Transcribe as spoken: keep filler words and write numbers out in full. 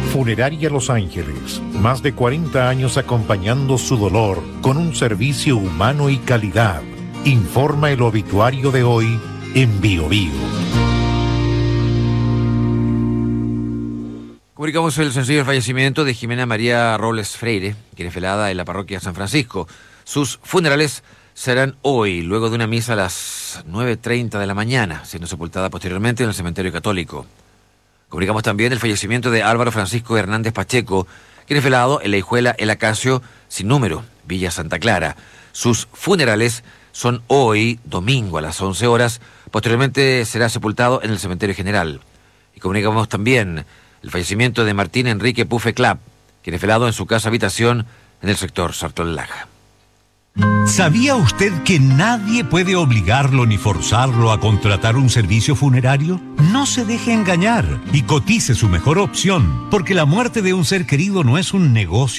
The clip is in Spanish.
Funeraria Los Ángeles, más de cuarenta años acompañando su dolor con un servicio humano y calidad. Informa el obituario de hoy en Bio Bio. Comunicamos el sencillo fallecimiento de Jimena María Robles Freire, quien es velada en la parroquia San Francisco. Sus funerales serán hoy, luego de una misa a las nueve treinta de la mañana, siendo sepultada posteriormente en el cementerio católico. Comunicamos también el fallecimiento de Álvaro Francisco Hernández Pacheco, quien es velado en la hijuela El Acacio sin número, Villa Santa Clara. Sus funerales son hoy, domingo, a las once horas. Posteriormente será sepultado en el cementerio general. Y comunicamos también el fallecimiento de Martín Enrique Pufe Clap, quien es velado en su casa habitación en el sector Sartol Laja. ¿Sabía usted que nadie puede obligarlo ni forzarlo a contratar un servicio funerario? No se deje engañar y cotice su mejor opción, porque la muerte de un ser querido no es un negocio